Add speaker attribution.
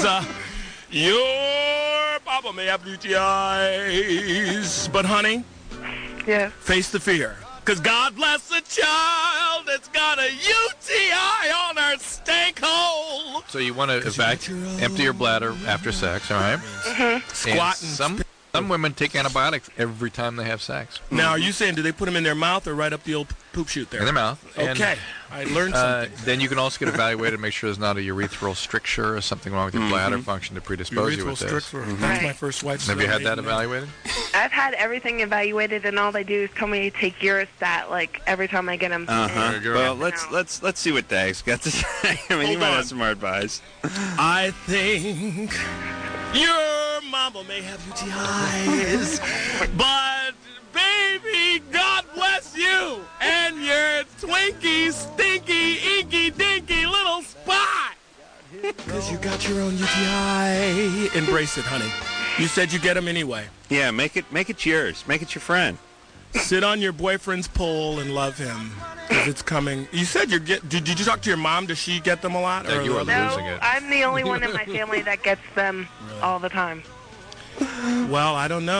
Speaker 1: Your mama may have UTIs, but honey, face the fear. Because God bless the child that's got a UTI on her stank hole.
Speaker 2: So you want to empty your bladder after sex, all right?
Speaker 1: Mm-hmm. Squatting.
Speaker 2: Some women take antibiotics every time they have sex.
Speaker 1: Now, are you saying, do they put them in their mouth or right up the old poop chute there?
Speaker 2: In their mouth.
Speaker 1: Okay. I learned something.
Speaker 2: Then you can also get evaluated to make sure there's not a urethral stricture or something wrong with your bladder function to predispose you with this.
Speaker 1: That's my first wife's.
Speaker 2: Have you had that evaluated?
Speaker 3: I've had everything evaluated, and all they do is tell me to take Urostat like every time I get them.
Speaker 4: Well, let's see what Dag's got to say. I mean, you might have some more advice.
Speaker 1: I think your mama may have UTIs, but baby, God bless you and your Twinkie, stinky, inky, dinky little spot. Because you got your own UTI. Embrace it, honey. You said you get them anyway.
Speaker 4: Yeah, make it yours. Make it your friend.
Speaker 1: Sit on your boyfriend's pole and love him. Because it's coming. You said did you talk to your mom? Does she get them a lot?
Speaker 2: Yeah, you are losing it.
Speaker 3: I'm the only one in my family that gets them all the time.
Speaker 1: Well, I don't know.